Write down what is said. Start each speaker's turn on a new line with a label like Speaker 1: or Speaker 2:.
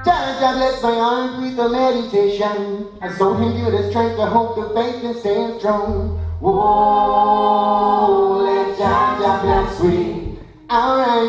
Speaker 1: Jah bless my heart with the meditation, and so Him give the strength to hope, the faith, and stand strong. Whoa.